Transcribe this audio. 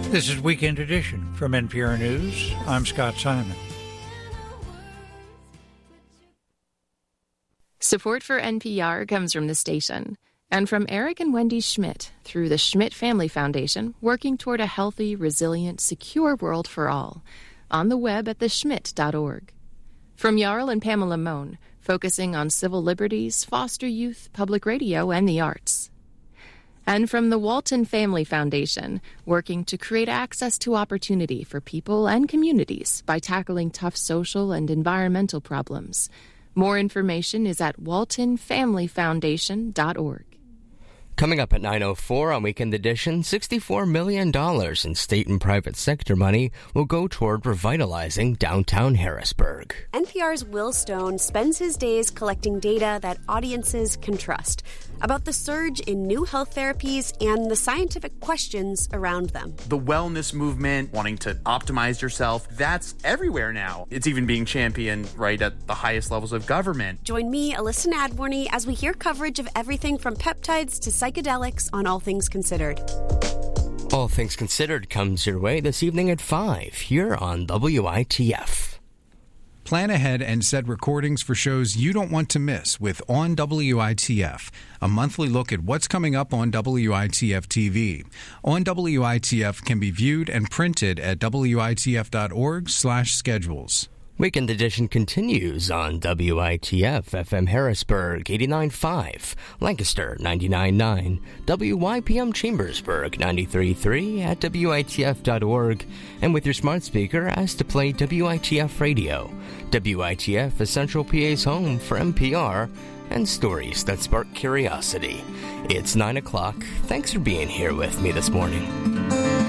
This is Weekend Edition from NPR News. I'm Scott Simon. Support for NPR comes from the station and from Eric and Wendy Schmidt through the Schmidt Family Foundation, working toward a healthy, resilient, secure world for all. On the web at theschmidt.org. From Jarl and Pamela Mohn, focusing on civil liberties, foster youth, public radio, and the arts. And from the Walton Family Foundation, working to create access to opportunity for people and communities by tackling tough social and environmental problems. More information is at waltonfamilyfoundation.org. Coming up at 9:04 on Weekend Edition, $64 million in state and private sector money will go toward revitalizing downtown Harrisburg. NPR's Will Stone spends his days collecting data that audiences can trust about the surge in new health therapies and the scientific questions around them. The wellness movement, wanting to optimize yourself, that's everywhere now. It's even being championed right at the highest levels of government. Join me, Alyssa Nadworny, as we hear coverage of everything from peptides to psychedelics on All Things Considered. All Things Considered comes your way this evening at 5 here on WITF. Plan ahead and set recordings for shows you don't want to miss with On WITF, a monthly look at what's coming up on WITF TV. On WITF can be viewed and printed at witf.org/schedules. Weekend Edition continues on WITF FM Harrisburg 89.5, Lancaster 99.9, WYPM Chambersburg 93.3 at WITF.org, and with your smart speaker asked to play WITF Radio. WITF is Central PA's home for NPR and stories that spark curiosity. It's 9 o'clock. Thanks for being here with me this morning.